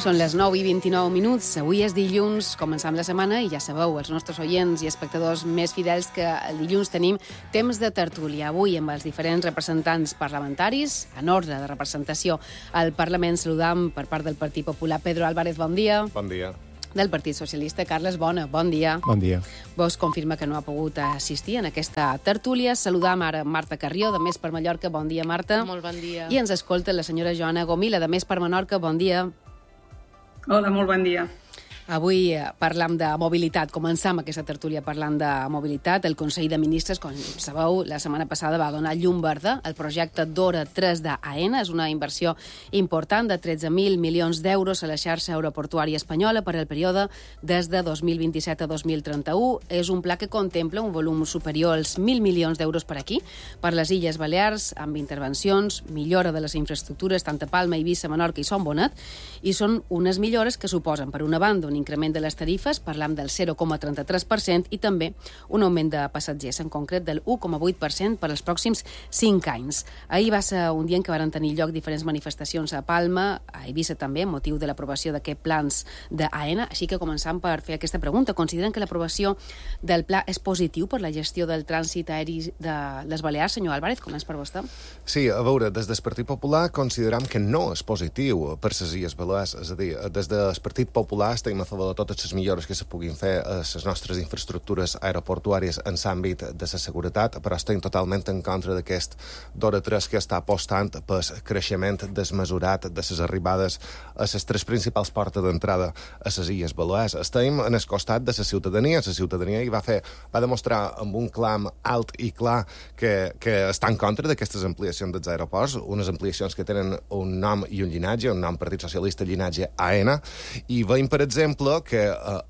Són les 9:29. Avui és dilluns, començam la setmana i ja sabeu, els nostres oients i espectadors més fidels, que el dilluns tenim temps de tertúlia. Avui amb els diferents representants parlamentaris, en ordre de representació al Parlament, saludam per part del Partit Popular Pedro Álvarez, bon dia. Bon dia. Del Partit Socialista, Carles Bona, bon dia. Bon dia. Vos confirma que no ha pogut assistir en aquesta tertúlia. Saludam ara Marta Carrió, de Més per Mallorca. Bon dia, Marta. Molt bon dia. I ens escolta la senyora Joana Gomila, de Més per Menorca. Bon dia. Hola, molt bon dia. Avui parlam de mobilitat. Començam aquesta tertúlia parlant de mobilitat. El Consell de Ministres, com sabeu, la setmana passada va donar llum verda al projecte DORA 3 d'AENA. És una inversió important de 13.000 milions d'euros a la xarxa aeroportuària espanyola per al període des de 2027 a 2031. És un pla que contempla un volum superior als 1.000 milions d'euros per aquí, per les Illes Balears, amb intervencions, millora de les infraestructures, tant a Palma, Eivissa, Menorca i Son Bonet, i són unes millores que suposen, per una banda, un increment de les tarifes, parlam del 0,33%, i també un augment de passatgers, en concret del 1,8% per als pròxims 5 anys. Ahir va ser un dia en què van tenir lloc diferents manifestacions a Palma, a Eivissa també, motiu de l'aprovació d'aquests plans d'AENA, així que començam per fer aquesta pregunta. Consideren que l'aprovació del pla és positiu per la gestió del trànsit aeri de les Balears? Senyor Álvarez, comença per vostè. Sí, a veure, des del Partit Popular consideram que no és positiu per les Illes Balears. És a dir, des del Partit Popular estem a favor de totes les millores que se puguin fer a les nostres infraestructures aeroportuàries en l'àmbit de la seguretat, però estem totalment en contra d'aquest DORA 3 que està apostant pel creixement desmesurat de les arribades a les tres principals portes d'entrada a les Illes Balears. Estem en el costat de la ciutadania. La ciutadania hi va demostrar amb un clam alt i clar que està en contra d'aquestes ampliacions dels aeroports, unes ampliacions que tenen un nom i un llinatge, un nom Partit Socialista, llinatge AENA, i veiem, per exemple, que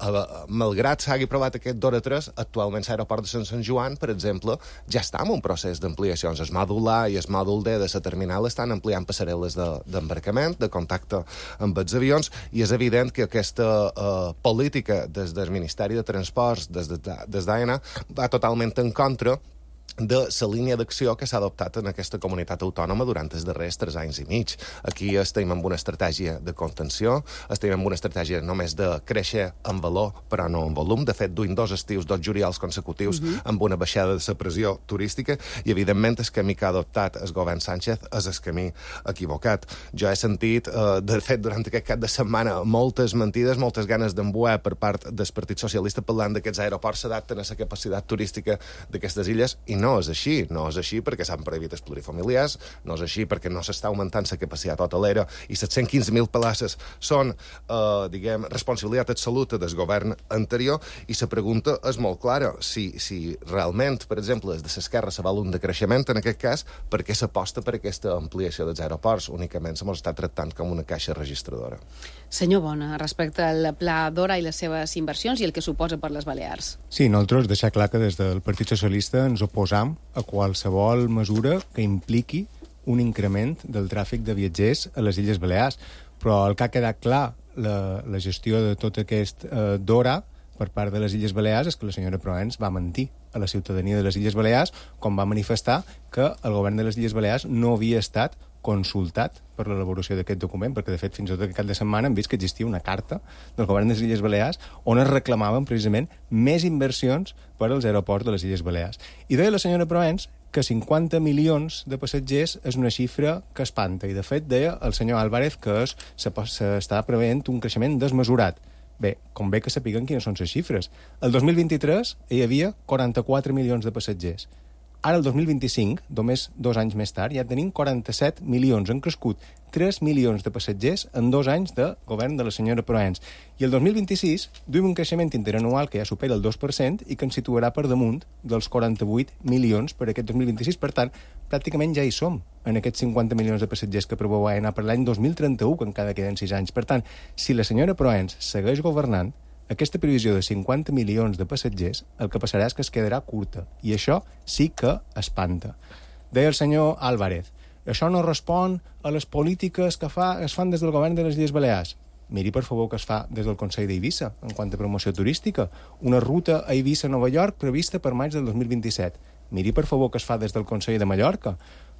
malgrat s'hagi aprovat aquest DORA 3, actualment l'aeroport de Sant Joan, per exemple, ja està en un procés d'ampliacions. El mòdul A i el mòdul D de la terminal estan ampliant passarel·les d'embarcament, de contacte amb els avions, i és evident que aquesta política des del Ministeri de Transports, des d'AENA, va totalment en contra de la línia d'acció que s'ha adoptat en aquesta comunitat autònoma durant els darrers 3 anys i mig. Aquí estem amb una estratègia de contenció, estem amb una estratègia només de créixer en valor, però no en volum. De fet, duim 2 estius, 2 julials consecutius amb una baixada de la pressió turística, i evidentment el camí que ha adoptat el govern Sánchez és el camí equivocat. Jo he sentit, de fet, durant aquest cap de setmana, moltes mentides, moltes ganes d'embuer per part del Partit Socialista parlant que aquests aeroports s'adapten a la capacitat turística d'aquestes illes, i no és així. No és així perquè s'han prohibit els plurifamiliars, no és així perquè no s'està augmentant la capacitat hotelera, i 715.000 places són, responsabilitat absoluta del govern anterior, i la pregunta és molt clara. Si realment, per exemple, des de l'esquerra se vol un decreixement, en aquest cas, per què s'aposta per aquesta ampliació dels aeroports? Únicament se mos està tractant com una caixa registradora. Senyor Bona, respecte al pla DORA i les seves inversions i el que suposa per les Balears. Sí, nosaltres deixar clar que des del Partit Socialista ens oposam a qualsevol mesura que impliqui un increment del tràfic de viatgers a les Illes Balears. Però el que ha quedat clar, la gestió de tot aquest DORA per part de les Illes Balears, és que la senyora Proens va mentir a la ciutadania de les Illes Balears, com va manifestar que el govern de les Illes Balears no havia estat consultat per l'elaboració d'aquest document, perquè de fet fins i tot aquest cap de setmana hem vist que existia una carta del govern de les Illes Balears on es reclamaven precisament més inversions per als aeroports de les Illes Balears. I deia la senyora Proens que 50 milions de passatgers és una xifra que espanta, i de fet deia el senyor Álvarez que s'està preveient un creixement desmesurat. Bé, convé que sapiguen quines són les xifres. El 2023 hi havia 44 milions de passatgers. Ara, el 2025, només 2 anys més tard, ja tenim 47 milions. Han crescut 3 milions de passatgers en 2 anys de govern de la senyora Proens. I el 2026 duim un creixement interanual que ja supera el 2% i que ens situarà per damunt dels 48 milions per aquest 2026. Per tant, pràcticament ja hi som, en aquests 50 milions de passatgers que preveu AENA per l'any 2031, que encara queden 6 anys. Per tant, si la senyora Proens segueix governant, aquesta previsió de 50 milions de passatgers, el que passarà és que es quedarà curta. I això sí que espanta. Deia el senyor Álvarez, això no respon a les polítiques que es fan des del govern de les Illes Balears. Miri, per favor, que es fa des del Consell d'Eivissa en quant a promoció turística. Una ruta a Eivissa-Nova York prevista per maig del 2027. Miri, per favor, que es fa des del Consell de Mallorca.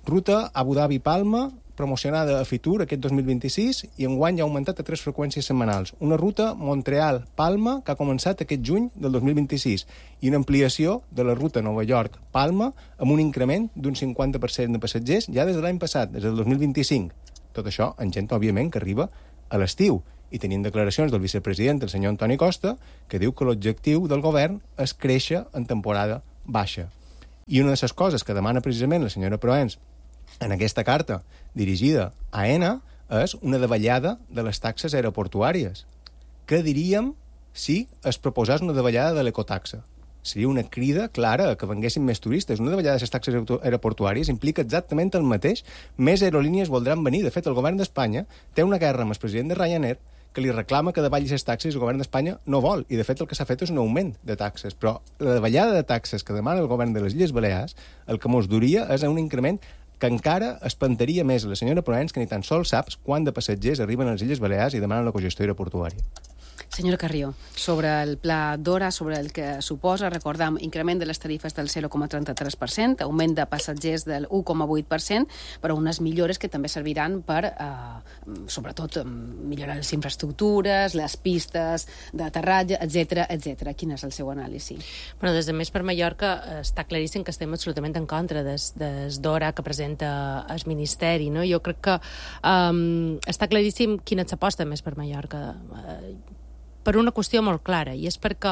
Ruta Abu Dhabi-Palma, promocionada a Fitur aquest 2026 i enguany ha augmentat a 3 freqüències setmanals. Una ruta Montreal-Palma que ha començat aquest juny del 2026 i una ampliació de la ruta Nova York-Palma amb un increment d'un 50% de passatgers ja des de l'any passat, des del 2025. Tot això en gent, òbviament, que arriba a l'estiu. I tenim declaracions del vicepresident, el senyor Antoni Costa, que diu que l'objectiu del govern és créixer en temporada baixa. I una de les coses que demana precisament la senyora Proens en aquesta carta dirigida a Aena és una davallada de les taxes aeroportuàries. Què diríem si es proposés una davallada de l'ecotaxa? Seria una crida clara a que venguessin més turistes. Una davallada de les taxes aeroportuàries implica exactament el mateix. Més aerolínies voldran venir. De fet, el govern d'Espanya té una guerra amb el president de Ryanair que li reclama que davalli les taxes i el govern d'Espanya no vol. I, de fet, el que s'ha fet és un augment de taxes. Però la davallada de taxes que demana el govern de les Illes Balears el que mos duria és un increment que encara espantaria més la senyora Proens, que ni tan sols saps quant de passatgers arriben a les Illes Balears i demanen la cogestió aeroportuària. Senyora Carrió, sobre el pla DORA, sobre el que suposa, recordam, increment de les tarifes del 0,33%, augment de passatgers del 1,8%, però unes millores que també serviran per, sobretot, millorar les infraestructures, les pistes d'aterratge, etc etc. Quin és el seu anàlisi? Bueno, des de Més per Mallorca està claríssim que estem absolutament en contra del DORA que presenta el Ministeri, no? Jo crec que està claríssim quina és l'aposta de Més per Mallorca, per una qüestió molt clara, i és perquè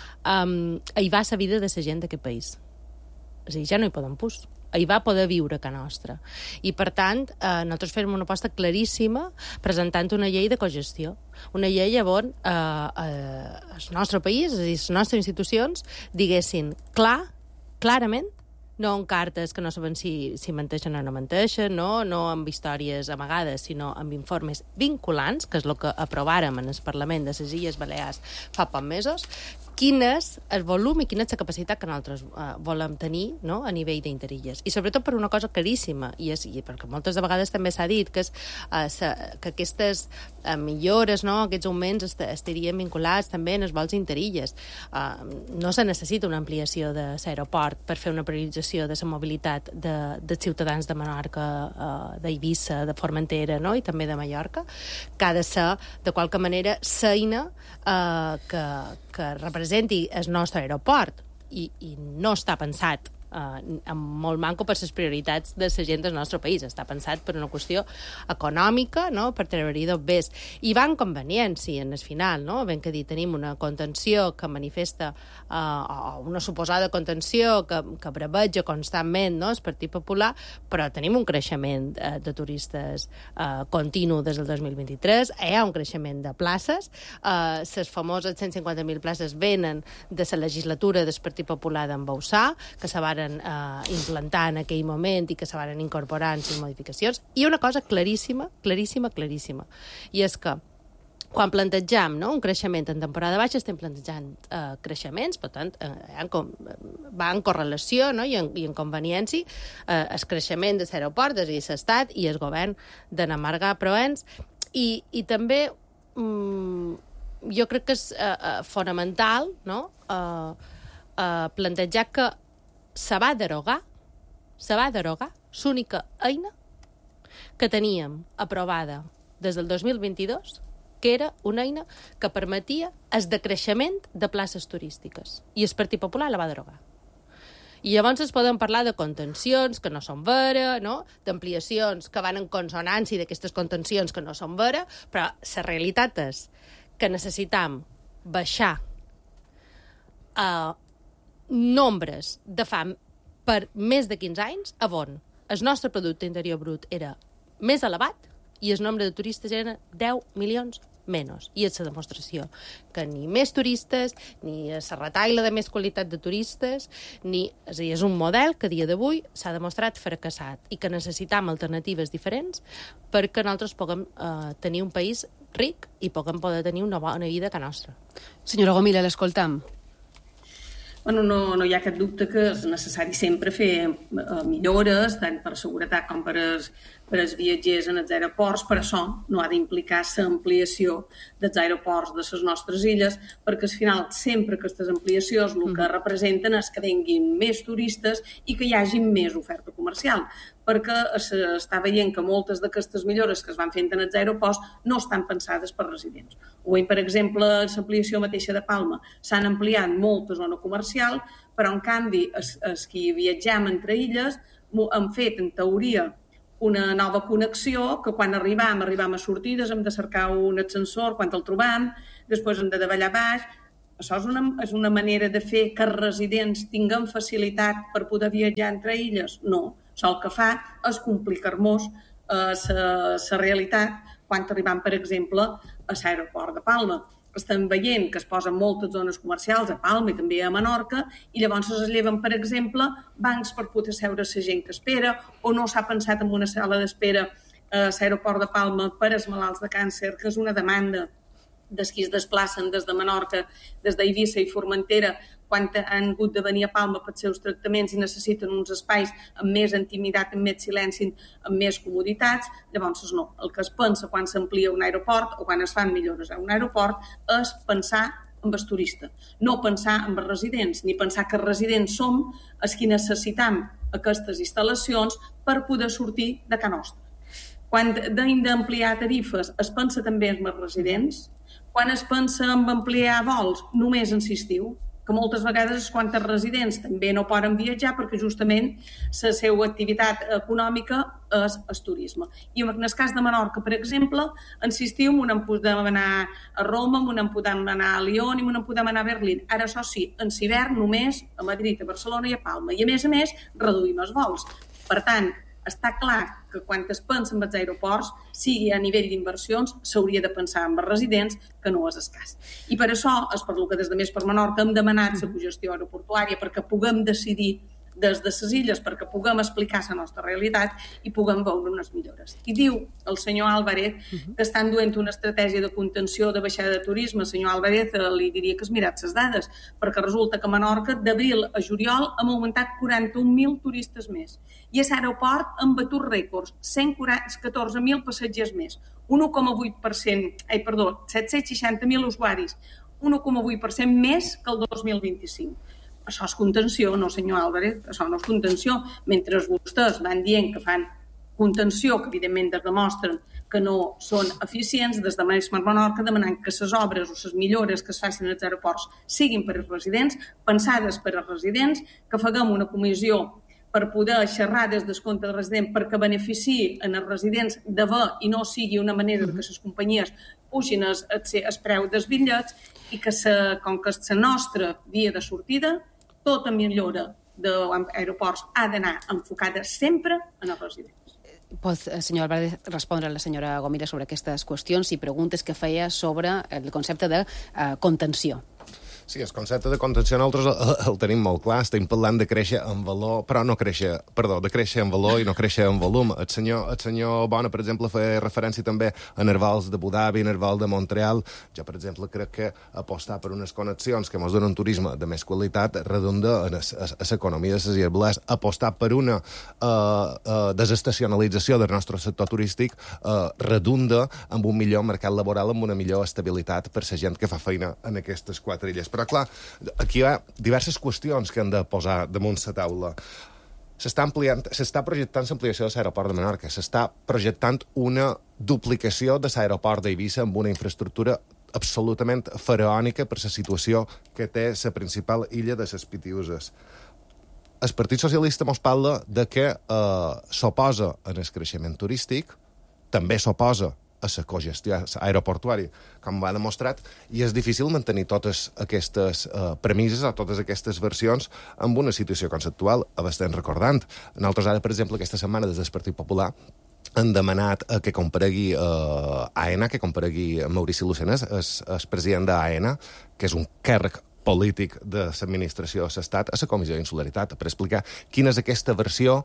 hi va la vida de la gent d'aquest país. És a dir, ja no hi poden pus. Hi va poder viure a casa nostra. I, per tant, nosaltres fem una aposta claríssima presentant una llei de cogestió. Una llei on el nostre país, és a dir, les nostres institucions, diguessin clarament, no amb cartes que no saben si menteixen o no menteixen, no amb històries amagades, sinó amb informes vinculants, que és el que aprovàrem en el Parlament de les Illes Balears fa pocs mesos, quin és el volum i quina és la capacitat que nosaltres volem tenir, no?, a nivell d'interilles. I sobretot per una cosa claríssima, i perquè moltes de vegades també s'ha dit que aquestes millores, no?, aquests augments estarien vinculats també en els vols interilles. No se necessita una ampliació de l'aeroport per fer una priorització de la mobilitat de ciutadans de Menorca, d'Eivissa, de Formentera, no?, i també de Mallorca, que ha de ser, de qualque manera, l'eina que representi el nostre aeroport i no està pensat molt manco per les prioritats de la gent del nostre país. Està pensat per una qüestió econòmica, no?, per treure-hi dos bés. I va en conveniència, en el final, no?, ben que dir, tenim una contenció que manifesta, o una suposada contenció que breveja constantment, no?, el Partit Popular, però tenim un creixement de turistes continu des del 2023, hi ha un creixement de places, les famoses 150.000 places venen de la legislatura del Partit Popular d'en Bausà, que se varen implantar en aquell moment i que se van incorporar en les modificacions. I una cosa claríssima, i és que quan plantegem, no?, un creixement en temporada baixa, estem plantejant creixements, per tant, va en correlació, no?, i en conveniència el creixement de l'aeroport, és a dir, l'Estat i el govern de Marga Proens. I també jo crec que és fonamental, no?, plantejar que se va derogar l'única eina que teníem aprovada des del 2022, que era una eina que permetia el decreixement de places turístiques. I el Partit Popular la va derogar. I llavors es poden parlar de contencions que no són veres, no?, d'ampliacions que van en consonància d'aquestes contencions que no són veres, però la realitat és que necessitam baixar nombres de fa per més de 15 anys, on el nostre producte interior brut era més elevat i el nombre de turistes eren 10 milions menys. I és la demostració que ni més turistes, ni la retaila de més qualitat de turistes, és a dir, és un model que a dia d'avui s'ha demostrat fracassat i que necessitam alternatives diferents perquè nosaltres puguem tenir un país ric i puguem poder tenir una bona vida que nostra. Senyora Gomila, l'escoltam. Bueno, no hi ha cap dubte que és necessari sempre fer millores, tant per seguretat com per als viatgers en els aeroports. Per això no ha d'implicar l'ampliació dels aeroports de les nostres illes, perquè al final sempre aquestes ampliacions el que representen és que vinguin més turistes i que hi hagi més oferta comercial. perquè s'està veient que moltes d'aquestes millores que es van fent en els aeroports no estan pensades per residents. O per exemple, l'ampliació mateixa de Palma. S'han ampliat molta zona comercial, però en canvi els que viatgem entre illes han fet, en teoria, una nova connexió, que quan arribam a sortides, hem de cercar un ascensor, quan el trobam, després hem de davallar baix. Això és una manera de fer que els residents tinguin facilitat per poder viatjar entre illes? No. Això el que fa és complicar-nos la realitat quan arribam, per exemple, a l'aeroport de Palma. Estem veient que es posen moltes zones comercials a Palma i també a Menorca i llavors es lleven, per exemple, bancs per poder seure la gent que espera, o no s'ha pensat en una sala d'espera a l'aeroport de Palma per als malalts de càncer, que és una demanda dels qui es desplacen des de Menorca, des d'Eivissa i Formentera, quan han hagut de venir a Palma per als seus tractaments i necessiten uns espais amb més intimitat, amb més silenci, amb més comoditats. Llavors, no. El que es pensa quan s'amplia un aeroport o quan es fan millores a un aeroport és pensar en el turista, no pensar en els residents, ni pensar que els residents som els que necessitam aquestes instal·lacions per poder sortir de casa nostra. Quan hem d'ampliar tarifes, es pensa també en els residents. Quan es pensa en ampliar vols, només en l'estiu, que moltes vegades quan els residents també no poden viatjar perquè justament la seva activitat econòmica és el turisme. I en el cas de Menorca, per exemple, en l'estiu en podem anar a Roma, en podem anar a Lió i en podem anar a Berlín. Ara, això sí, en l'hivern només a Madrid, a Barcelona i a Palma. I a més, reduïm els vols. Per tant, està clar que quan es pensa en els aeroports, sigui a nivell d'inversions, s'hauria de pensar en els residents, que no és escàs. I per això és per el que des de Més per Menorca hem demanat la cogestió aeroportuària perquè puguem decidir des de les illes, perquè puguem explicar la nostra realitat i puguem veure unes millores. I diu el senyor Álvarez que estan duent una estratègia de contenció de baixada de turisme. El senyor Álvarez li diria que es mirat les dades, perquè resulta que a Menorca d'abril a juliol hem augmentat 41.000 turistes més. I a l'aeroport hem batut rècords, 114.000 passatgers més, 760.000 usuaris, 1,8% més que el 2025. Això és contenció, no, senyor Álvarez, això no és contenció. Mentre vostès van dient que fan contenció, que evidentment es demostren que no són eficients, des de Més per Menorca demanant que les obres o les millores que es facin als aeroports siguin per als residents, pensades per als residents, que faguem una comissió per poder xerrar des del compte del resident perquè beneficiï en els residents de bé i no sigui una manera que les companyies pugin el preu dels bitllets i que, com que és la nostra via de sortida, tota millora d'aeroports ha d'anar enfocada sempre en els residents. Pot, senyor Álvarez, respondre a la senyora Gomira sobre aquestes qüestions i preguntes que feia sobre el concepte de contenció. Sí, el concepte de contenció nosaltres el tenim molt clar, estem parlant de créixer en valor, però no créixer, de créixer en valor i no créixer en volum. El senyor Bona, per exemple, feia referència també a nervals d'Abu Dhabi, nerval de Montreal. Jo, per exemple, crec que apostar per unes connexions que ens donen turisme de més qualitat redunda a l'economia de les Illes Balears. Apostar per una desestacionalització del nostre sector turístic redunda amb un millor mercat laboral, amb una millor estabilitat per la gent que fa feina en aquestes 4 illes. Però, clar, aquí hi ha diverses qüestions que hem de posar damunt la taula. S'està projectant l'ampliació de l'aeroport de Menorca, s'està projectant una duplicació de l'aeroport d'Eivissa amb una infraestructura absolutament faraònica per la situació que té la principal illa de les Pitiüses. El Partit Socialista ens parla de que s'oposa en el creixement turístic, també s'oposa a la cogestió aeroportuària, com va demostrat, i és difícil mantenir totes aquestes premisses o totes aquestes versions amb una situació conceptual bastant recordant. Nosaltres ara, per exemple, aquesta setmana, des del Partit Popular, han demanat que comparegui AENA, que comparegui Maurici Lucena, el president d'AENA, que és un càrrec polític de l'administració de l'Estat, a la Comissió d'Insularitat, per explicar quina és aquesta versió,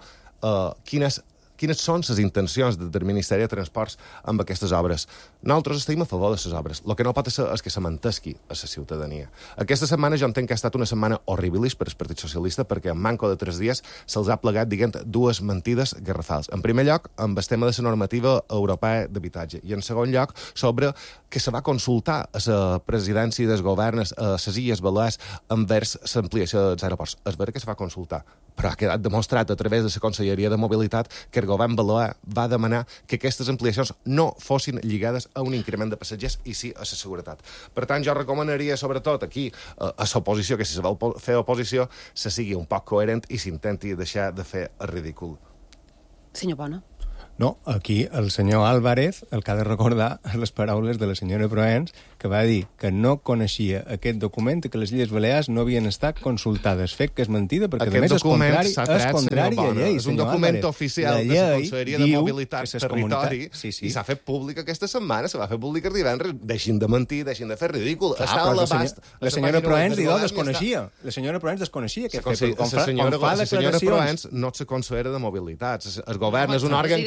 quines són les intencions del Ministeri de Transports amb aquestes obres. Nosaltres estem a favor de les obres. El que no pot ser és que se mentesqui a la ciutadania. Aquesta setmana jo entenc que ha estat una setmana horribilis per al Partit Socialista perquè en manco de 3 dies se'ls ha plegat, diguem, 2 mentides garrafals. En primer lloc, amb el tema de la normativa europea d'habitatge. I en segon lloc, sobre que se va consultar a la presidència dels governs a les Illes Balears envers l'ampliació dels aeroports. És vera que se va consultar, però ha quedat demostrat a través de la Conselleria de Mobilitat que el govern balear va demanar que aquestes ampliacions no fossin lligades a un increment de passatgers i sí a la seguretat. Per tant, jo recomanaria, sobretot aquí, a l'oposició, que si se vol fer oposició, se sigui un poc coherent i s'intenti deixar de fer el ridícul. Senyor Bona. No, aquí el senyor Álvarez el que ha de recordar és les paraules de la senyora Proens, que va dir que no coneixia aquest document i que les Illes Balears no havien estat consultades. Fet que és mentida, perquè a més és contrari a llei. És un document oficial de la Conselleria de Mobilitat i Territori i s'ha fet públic aquesta setmana, se va fer públic el divendres. Deixin de mentir, deixin de fer ridícul. La senyora Proens desconeixia. La senyora Proens desconeixia què fer. La senyora Proens no és la consellera de Mobilitat. El govern és un òrgan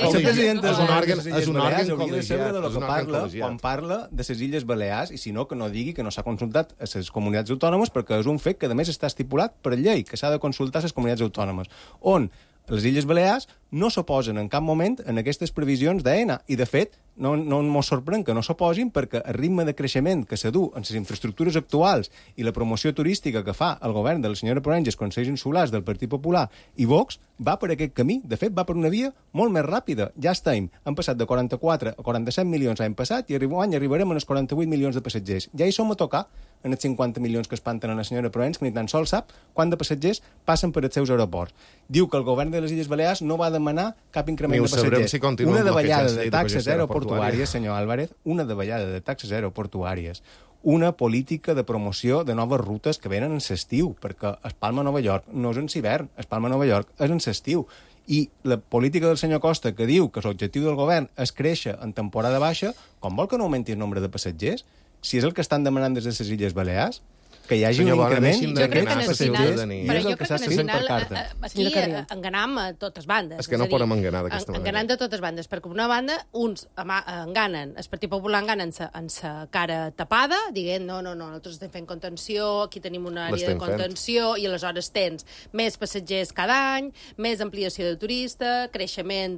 col·legiat. Quan parla de les Illes Balears, i si no, que no digui que no s'ha consultat a les comunitats autònomes, perquè és un fet que, a més, està estipulat per llei, que s'ha de consultar a les comunitats autònomes, on les Illes Balears no s'oposen en cap moment en aquestes previsions d'AENA. I, de fet, no mos sorprèn que no s'oposin perquè el ritme de creixement que s'ha dut en les infraestructures actuals i la promoció turística que fa el govern de la senyora Proens i els Consells Insulars del Partit Popular i Vox va per aquest camí. De fet, va per una via molt més ràpida. Ja estem. Han passat de 44 a 47 milions l'any passat i any arribarem als 48 milions de passatgers. Ja hi som a tocar en els 50 milions que espanten a la senyora Proens, que ni tan sols sap quant de passatgers passen per els seus aeroports. Diu que el govern de les Illes Balears no va demanar cap increment de passatgers. Una davallada de taxes aeroportuàries, senyor Álvarez, una davallada de taxes aeroportuàries, una política de promoció de noves rutes que venen en l'estiu, perquè Espalma-Nova York no és en l'hivern, Espalma-Nova York és en l'estiu. I la política del senyor Costa, que diu que l'objectiu del govern és créixer en temporada baixa, com vol que no augmenti el nombre de passatgers? Si és el que estan demanant des de les Illes Balears, que hi hagi un increment de passatgers, però jo crec que al final aquí enganam a totes bandes. És que no podem enganar d'aquesta manera. Enganam de totes bandes, perquè per una banda uns enganen, el Partit Popular enganen en sa cara tapada, dient no, nosaltres estem fent contenció, aquí tenim una àrea de contenció, i aleshores tens més passatgers cada any, més ampliació de turista, creixement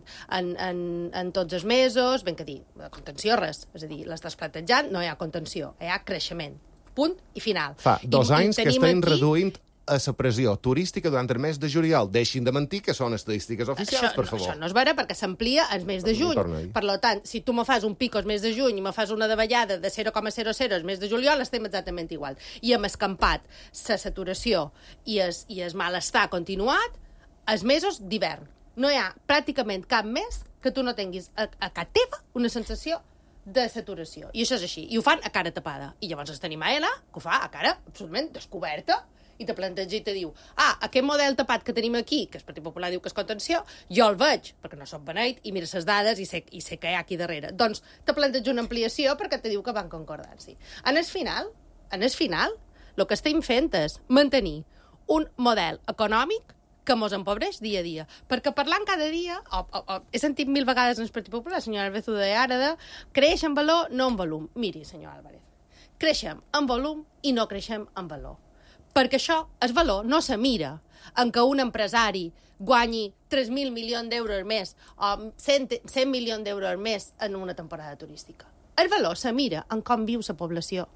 en tots els mesos, ben que dir, contenció res, és a dir, l'estàs plantejant, no hi ha contenció, hi ha creixement. Punt i final. Fa 2 anys que estem reduint a la pressió turística durant el mes de juliol. Deixin de mentir, que són estadístiques oficials, per favor. Això no és vera, perquè s'amplia el mes de juny. Per tant, si tu me fas un pico el mes de juny i me fas una davallada de 0,00 el mes de juliol, estem exactament igual. I hem escampat la saturació i el malestar continuat els mesos d'hivern. No hi ha pràcticament cap mes que tu no tinguis a casa teva una sensació de saturació. I això és així. I ho fan a cara tapada. I llavors tenim AENA, que ho fa a cara absolutament descoberta, i te planteja i te diu aquest model tapat que tenim aquí, que el Partit Popular diu que és contenció, jo el veig, perquè no soc beneit, i mira les dades i sé que hi ha aquí darrere. Doncs te planteja una ampliació perquè te diu que van concordant-s'hi. En el final, el que estem fent és mantenir un model econòmic que mos empobreix dia a dia. Perquè parlant cada dia, he sentit 1000 vegades en el Partit Popular, el senyor Álvarez ho deia ara, de creix en valor, no en volum. Miri, senyor Álvarez, creixem en volum i no creixem en valor. Perquè això, el valor, no se mira en què un empresari guanyi 3.000 milions d'euros al mes o 100 milions d'euros al mes en una temporada turística. El valor se mira en com viu la població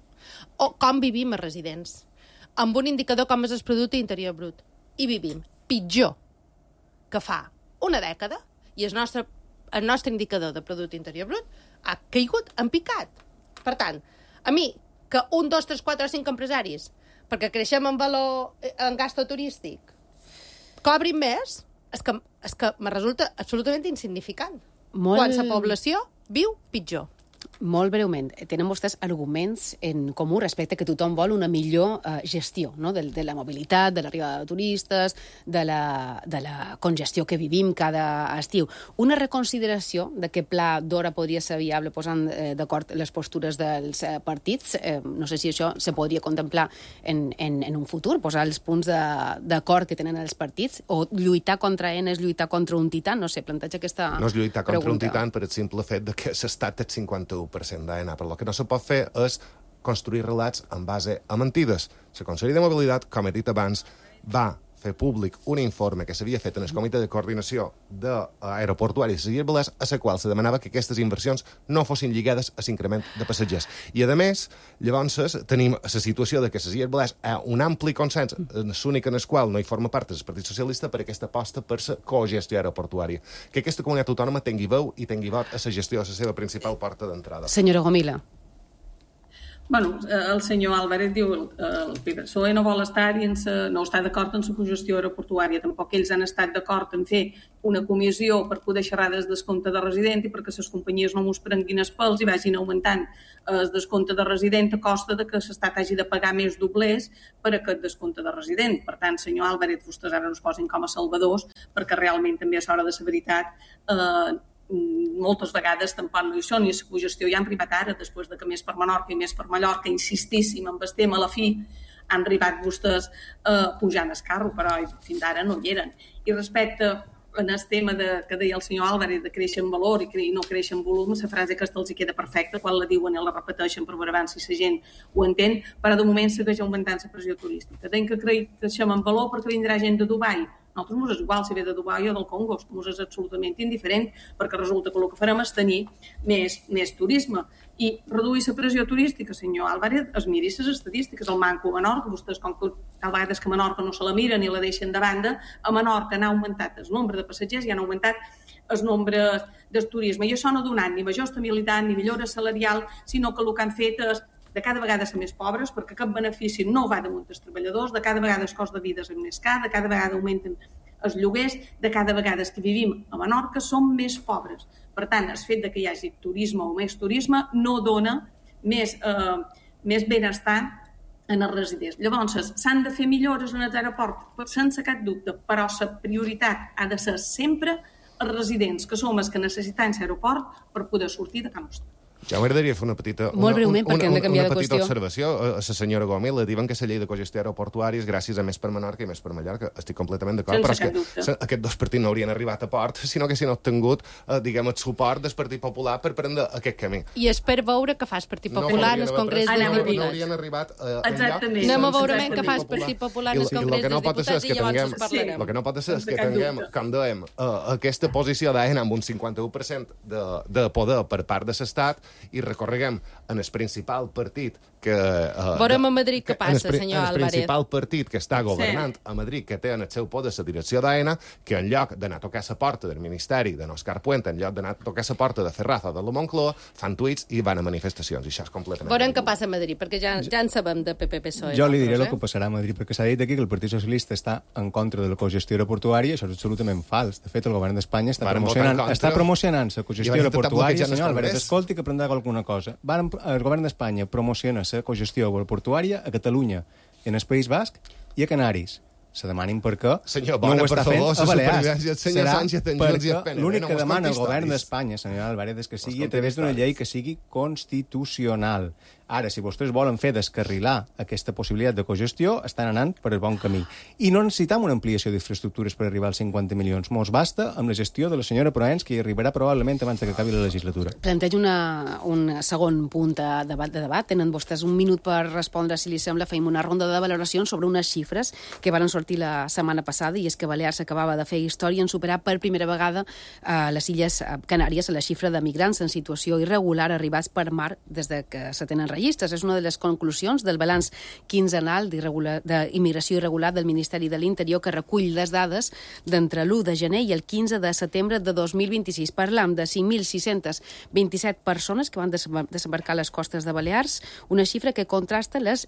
o com vivim els residents, amb un indicador com és el producte interior brut. I vivim pitjor que fa una dècada i el nostre indicador de producte interior brut ha caigut en picat. Per tant, a mi, que 1, 2, 3, 4 o 5 empresaris, perquè creixem en valor en gasto turístic, cobrin més, és que me resulta absolutament insignificant. Quan la població viu pitjor. Molt breument, tenen vostès arguments en comú respecte que tothom vol una millor gestió, no? de la mobilitat, de l'arribada de turistes, de la congestió que vivim cada estiu. Una reconsideració de que pla d'hora podria ser viable posant d'acord les postures dels partits. No sé si això se podria contemplar en un futur, posar els punts d'acord que tenen els partits, o lluitar contra AENA és lluitar contra un tità, no sé, planteja aquesta pregunta. No és lluitar contra un tità per el simple fet de que s'estat el 51% d'AENA, però el que no se pot fer és construir relats en base a mentides. La Conselleria de Mobilitat, com he dit abans, va fer públic un informe que s'havia fet en el Comitè de Coordinació d'Aeroportuari de les Illes Balears, a la qual se demanava que aquestes inversions no fossin lligades a l'increment de passatgers. I, a més, llavors tenim la situació de que les Illes Balears hi ha un ampli consens, l'únic en el qual no hi forma part del Partit Socialista, per aquesta aposta per la cogestió aeroportuària. Que aquesta comunitat autònoma tingui veu i tingui vot a la gestió de la seva principal porta d'entrada. Senyora Gomila. Bueno, el senyor Álvarez diu el PSOE no vol estar no està d'acord en la cogestió aeroportuària. Tampoc ells han estat d'acord en fer una comissió per poder xerrar del descompte de resident i perquè les companyies no mos prenguin els pèls i vagin augmentant el descompte de resident a costa de que l'Estat hagi de pagar més doblers per aquest descompte de resident. Per tant, senyor Álvarez, vostès ara no es posin com a salvadors perquè realment també a l'hora de la veritat moltes vegades tampoc no hi són i la cogestió ja han arribat ara, després de que més per Menorca i més per Mallorca insistíssim en el tema, a la fi han arribat vostès pujant el carro, però fins ara no hi eren. I respecte en el tema que deia el senyor Álvarez de créixer en valor i no créixer en volum, la frase aquesta els queda perfecta quan la diuen i la repeteixen per veure si la gent ho entén, però de moment segueix augmentant la pressió turística. Tenim que creixem en valor perquè vindrà gent de Dubai. Nosaltres mos és igual si ve de Dubai o del Congo, mos és absolutament indiferent, perquè resulta que el que farem és tenir més turisme. I reduir la pressió turística, senyor Álvarez, es miri les estadístiques, el manco a Menorca, vostès com que cada vegada que a Menorca no se la miren i la deixen de banda, a Menorca n'ha augmentat el nombre de passatgers i han augmentat el nombre del turisme. I això no ha donat ni major estabilitat ni millora salarial, sinó que el que han fet és de cada vegada ser més pobres, perquè cap benefici no va damunt dels treballadors, de cada vegada el cost de vida és més car, de cada vegada augmenten els lloguers, de cada vegada que vivim a Menorca som més pobres. Per tant, el fet que hi hagi turisme o més turisme no dona més benestar en els residents. Llavors, s'han de fer millores en els aeroports, sense cap dubte, però la prioritat ha de ser sempre els residents, que som els que necessitem l'aeroport per poder sortir de Can Nostra. Ja m'agradaria fer una petita observació. A la senyora Gomila diuen que la llei de cogestió aeroportuària és gràcies a Més per Menorca i Més per Mallorca. Estic completament d'acord, però és que aquests dos partits no haurien arribat a port, sinó que si no obtingut, diguem, el suport del Partit Popular per prendre aquest camí. I espero veure què fa el Partit Popular en el Congrés dels Diputats. No haurien arribat enlloc. Anem a veure què fa el Partit Popular en el Congrés dels Diputats i llavors us parlarem. El que no pot ser és que tinguem, com dèiem, aquesta posició d'AENA amb un 51% de poder per part de l'Estat i recorreguem en el principal partit que... Veurem a Madrid què passa, senyor Álvarez. En el principal partit que està governant a Madrid, que té en el seu poder la direcció d'AENA, que en lloc d'anar a tocar la porta del Ministeri de Òscar Puente, en lloc d'anar a tocar la porta de Ferraz o de la Moncloa, fan tuits i van a manifestacions, i això és completament... Veurem què passa a Madrid, perquè ja en sabem de PP-PSOE. Jo li diré el que passarà a Madrid, perquè s'ha dit aquí que el Partit Socialista està en contra de la cogestió aeroportuària, això és absolutament fals. De fet, el govern d'Espanya està promocionant la cogestió aeroportuària. Senyor Álvarez, escolti que aprendrà alguna cosa. El govern d'Espanya promociona la cogestió aeroportuària a Catalunya, en el País Basc i a Canaris. Se demanin per què no ho està fent a Balears. Serà perquè l'únic que demana el govern d'Espanya, senyor Álvarez, és que sigui a través d'una llei que sigui constitucional. Ara, si vostès volen fer descarrilar aquesta possibilitat de cogestió, estan anant per el bon camí. I no necessitam una ampliació d'infraestructures per arribar als 50 milions. Mos basta amb la gestió de la senyora Proens, que hi arribarà probablement abans que acabi la legislatura. Plantejo un segon punt de debat. Tenen vostès un minut per respondre, si li sembla. Feim una ronda de valoracions sobre unes xifres que van sortir la setmana passada, i és que Balears acabava de fer història en superar per primera vegada a les Illes Canàries la xifra de migrants en situació irregular arribats per mar des de que se tenen registres. És una de les conclusions del balanç quinzenal d'immigració irregular del Ministeri de l'Interior, que recull les dades d'entre l'1 de gener i el 15 de setembre de 2026. Parlam de 5.627 persones que van desembarcar a les costes de Balears, una xifra que contrasta les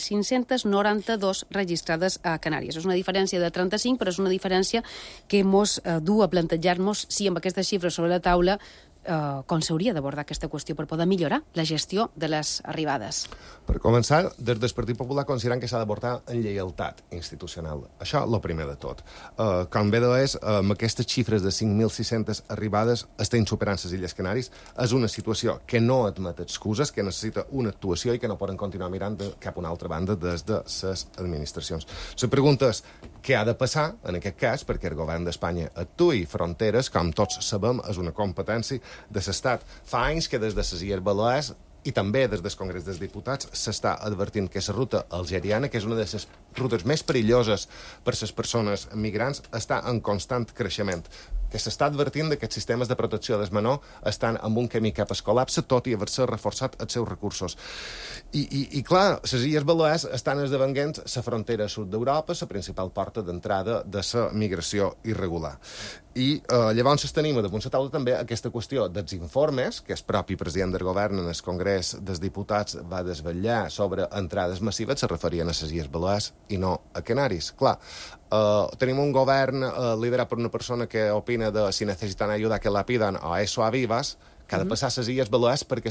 5.592 registrades a Canàries. És una diferència de 35, però és una diferència que mos du a plantejar-nos si amb aquestes xifres sobre la taula com s'hauria d'abordar aquesta qüestió per poder millorar la gestió de les arribades. Per començar, des del Partit Popular considerem que s'ha d'abordar en lleialtat institucional. Això, el primer de tot. Com bé és, amb aquestes xifres de 5.600 arribades estem superant les Illes Canàries. És una situació que no admet excuses, que necessita una actuació i que no poden continuar mirant cap a una altra banda des de les administracions. La pregunta és què ha de passar, en aquest cas, perquè el govern d'Espanya actuï. Fronteres, com tots sabem, és una competència de l'Estat. Fa anys que des de les Illes Balears I també des del Congrés dels Diputats s'està advertint que la ruta algeriana, que és una de les rutes més perilloses per a les persones migrants, està en constant creixement, que s'està advertint que els sistemes de protecció del menor estan en un camí cap al col·lapse, tot i haver-se reforçat els seus recursos. I clar, les Illes Balears estan esdevenint la frontera sud d'Europa, la principal porta d'entrada de la migració irregular. I llavors tenim damunt la taula també aquesta qüestió dels informes, que el propi president del govern en el Congrés dels Diputats va desvetllar sobre entrades massives, se referien a les Illes Balears i no a Canaris. Clar, tenim un govern liderat per una persona que opina de si necessitan ayuda que la pidan o eso a vivas, que ha de passar a les Illes Balears perquè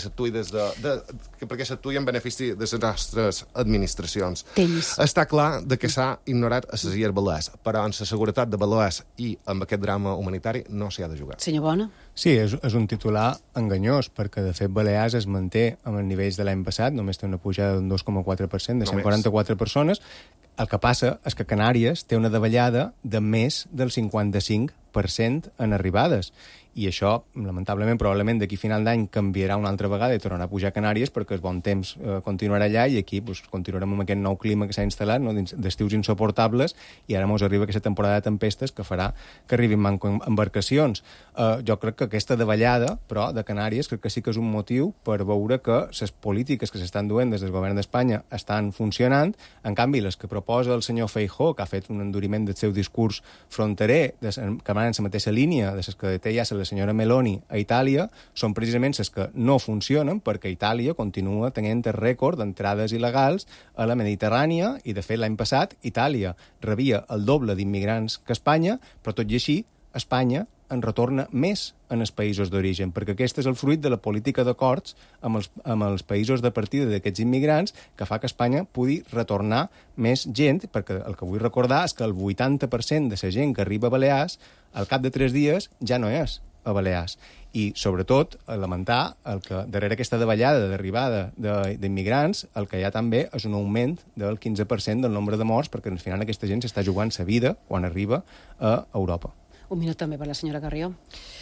s'actuï en benefici de les nostres administracions. Està clar que s'ha ignorat a les Illes Balears, però en la seguretat de Balears i amb aquest drama humanitari no s'hi ha de jugar. Senyor Bona? Sí, és un titular enganyós, perquè de fet Balears es manté amb els nivells de l'any passat, només té una pujada d'un 2,4%, de 144 persones. El que passa és que Canàries té una davallada de més del 55% en arribades. I això, lamentablement, probablement d'aquí a final d'any canviarà una altra vegada i tornarà a pujar a Canàries perquè el bon temps continuarà allà i aquí continuarem amb aquest nou clima que s'ha instal·lat, no? D'estius insuportables, i ara ens arriba aquesta temporada de tempestes que farà que arribin embarcacions. Jo crec que aquesta davallada, però, de Canàries, crec que sí que és un motiu per veure que les polítiques que s'estan duent des del govern d'Espanya estan funcionant. En canvi, les que proposa el senyor Feijóo, que ha fet un enduriment del seu discurs fronterer, que van en la mateixa línia de les que té ja la senyora Meloni a Itàlia, són precisament les que no funcionen perquè Itàlia continua tenint el rècord d'entrades il·legals a la Mediterrània i, de fet, l'any passat Itàlia rebia el doble d'immigrants que Espanya, però tot i així Espanya en retorna més en els països d'origen, perquè aquest és el fruit de la política d'acords amb els països de partida d'aquests immigrants que fa que Espanya pugui retornar més gent, perquè el que vull recordar és que el 80% de la gent que arriba a Balears al cap de 3 dies ja no és a Balears. I, sobretot, lamentar que darrere aquesta davallada d'arribada d'immigrants el que hi ha també és un augment del 15% del nombre de morts, perquè al final aquesta gent s'està jugant sa vida quan arriba a Europa. Un minut també per la senyora Carrió.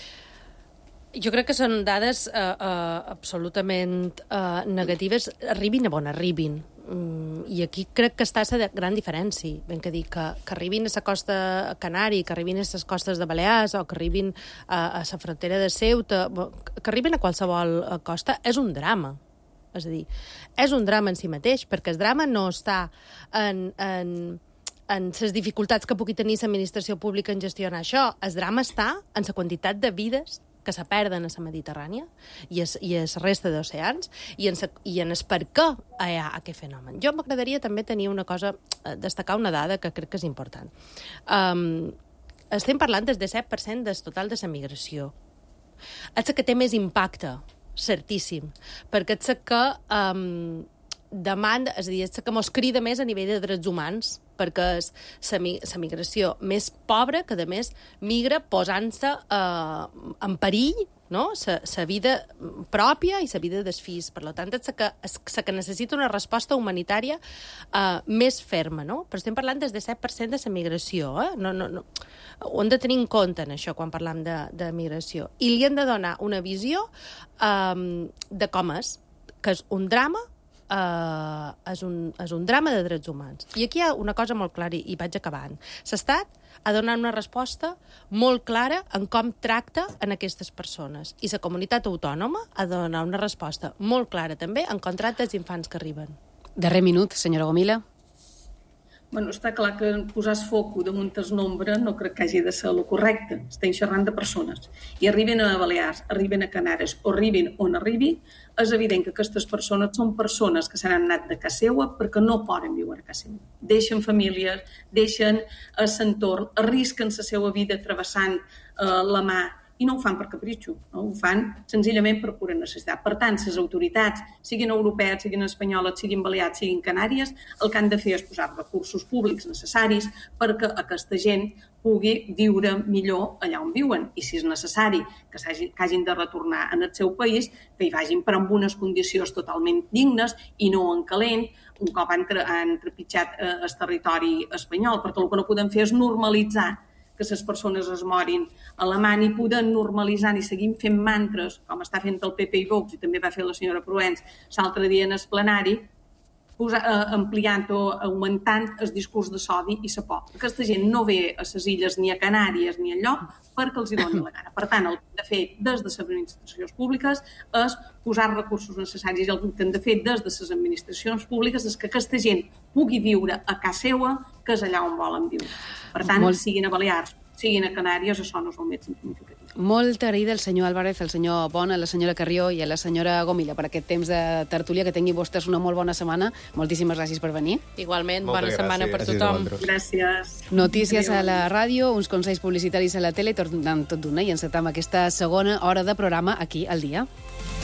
Jo crec que són dades absolutament negatives, arribin a on arribin. I aquí crec que està la gran diferència. Ben que dir que arribin a la costa Canari, que arribin a les costes de Balears o que arribin a la frontera de Ceuta, que arribin a qualsevol costa, és un drama. És a dir, és un drama en si mateix, perquè el drama no està en les dificultats que pugui tenir l'administració pública en gestionar això. El drama està en la quantitat de vides que se perden a la Mediterrània i a la resta d'oceans i en el per què hi ha aquest fenomen. Jo m'agradaria també tenir una cosa, destacar una dada que crec que és important. Estem parlant del 17% del total de la migració. És el que té més impacte, certíssim, perquè és el que demanda, és a dir, és el que mos crida més a nivell de drets humans, perquè és la migració més pobra que, a més, migra posant-se en perill, no? La vida pròpia i la vida dels fills. Per tant, és la que necessita una resposta humanitària més ferma, no? Però estem parlant del 17% de la migració, No. Ho hem de tenir en compte en això quan parlam de migració. I li hem de donar una visió de com és, que és un drama, és un drama de drets humans. I aquí hi ha una cosa molt clara, i vaig acabant. L'Estat ha donat una resposta molt clara en com tracta en aquestes persones. I la comunitat autònoma ha de donar una resposta molt clara també en com tracta els infants que arriben. Darrer minut, senyora Gomila. Bueno, està clar que posar el foc damunt el nombre no crec que hagi de ser el correcte. Estem xerrant de persones. I arriben a Balears, arriben a Canàries o arribin on arribi, és evident que aquestes persones són persones que s'han anat de casa seva perquè no poden viure a casa seva. Deixen famílies, deixen l'entorn, arrisquen la seva vida travessant la mar i no ho fan per capritxo, no? Ho fan senzillament per pura necessitat. Per tant, les autoritats, siguin europees, siguin espanyoles, siguin balears, siguin canàries, el que han de fer és posar recursos públics necessaris perquè aquesta gent pugui viure millor allà on viuen. I si és necessari que hagin de retornar en el seu país, que hi vagin però amb unes condicions totalment dignes i no en calent, un cop han trepitjat el territori espanyol, perquè el que no podem fer és normalitzar que les persones es morin alemany i podem normalitzar i seguim fent mantres, com està fent el PP i Vox, i també va fer la senyora Proens l'altre dia en el plenari, ampliant o augmentant el discurs de sodi i la por. Aquesta gent no ve a les illes ni a Canàries ni enlloc perquè els hi doni la gana. Per tant, el que hem de fer des de les administracions públiques és posar recursos necessaris i el que hem de fer des de les administracions públiques és que aquesta gent pugui viure a casa seva, que és allà on volen viure. Per tant, siguin a Balears, siguin a Canàries, això no és el més significatiu. Molt agraïda al senyor Álvarez, al senyor Pont, a la senyora Carrió i a la senyora Gomilla per aquest temps de tertúlia. Que tingui vostès una molt bona setmana. Moltíssimes gràcies per venir. Igualment, bona setmana per tothom. Gràcies. Notícies a la ràdio, uns consells publicitaris a la tele, tornant tot d'una i encetam aquesta segona hora de programa aquí al dia.